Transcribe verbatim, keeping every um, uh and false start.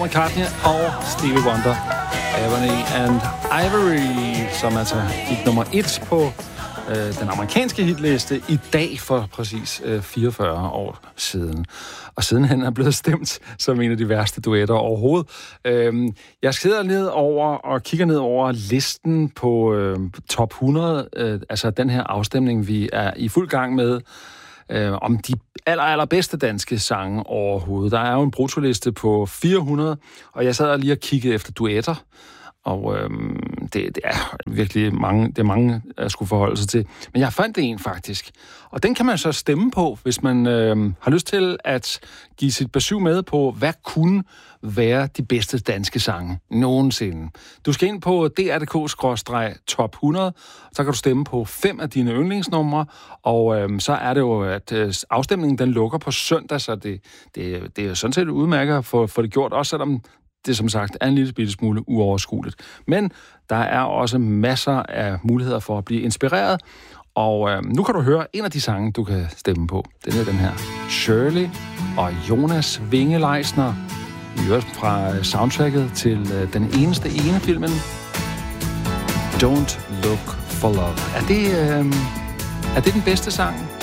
McCartney og Stevie Wonder. Ebony and Ivory, som altså gik nummer et på øh, den amerikanske hitliste i dag for præcis øh, fireogfyrre år siden. Og sidenhen er blevet stemt som en af de værste duetter overhovedet. Øh, jeg sidder ned over og kigger ned over listen på øh, top hundrede, øh, altså den her afstemning, vi er i fuld gang med, øh, om de aller, allerbedste danske sange overhovedet. Der er jo en bruttoliste på fire hundrede, og jeg sad lige og kiggede efter duetter. Og øhm, det, det er virkelig mange, det er mange, jeg skulle forholde sig til. Men jeg fandt en faktisk. Og den kan man så stemme på, hvis man øhm, har lyst til at give sit besøg med på, hvad kunne være de bedste danske sange nogensinde. Du skal ind på d r punktum d k skråstreg top hundrede, så kan du stemme på fem af dine yndlingsnumre, og øhm, så er det jo, at øh, afstemningen den lukker på søndag, så det, det, det er sådan set udmærket at få, få det gjort, også selvom det som sagt er en lille bitte smule uoverskueligt. Men der er også masser af muligheder for at blive inspireret, og øh, nu kan du høre en af de sange, du kan stemme på. Den er den her. Shirley og Jonas Winge-Leisner, i øvrigt fra soundtracket til øh, den eneste ene filmen, Don't Look for Love. Er det, øh, er det den bedste sang?